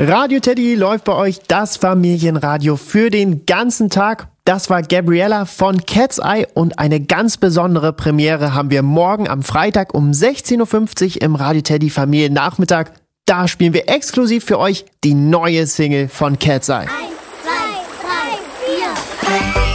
Radio Teddy läuft bei euch das Familienradio für den ganzen Tag. Das war Gabriella von Cat's Eye und eine ganz besondere Premiere haben wir morgen am Freitag um 16.50 Uhr im Radio Teddy Familiennachmittag. Da spielen wir exklusiv für euch die neue Single von Cat's Eye.